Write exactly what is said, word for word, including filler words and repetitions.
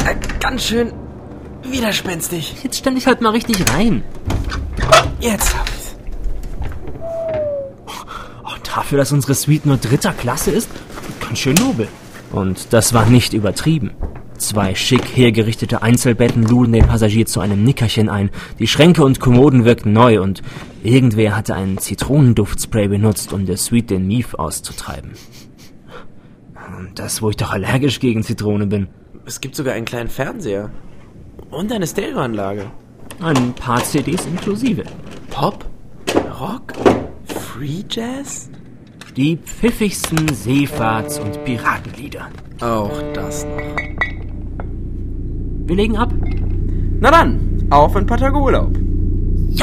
äh, ganz schön widerspenstig. Jetzt stell dich halt mal richtig rein. Jetzt hab ich's. Oh, dafür, dass unsere Suite nur dritter Klasse ist, ganz schön nobel. Und das war nicht übertrieben. Zwei schick hergerichtete Einzelbetten luden den Passagier zu einem Nickerchen ein. Die Schränke und Kommoden wirkten neu und irgendwer hatte einen Zitronenduftspray benutzt, um der Suite den Mief auszutreiben. Das, wo ich doch allergisch gegen Zitrone bin. Es gibt sogar einen kleinen Fernseher. Und eine Stereoanlage. Ein paar C Ds inklusive. Pop? Rock? Free Jazz? Die pfiffigsten Seefahrts- und Piratenlieder. Auch das noch. Wir legen ab. Na dann, auf in Patagurlaub.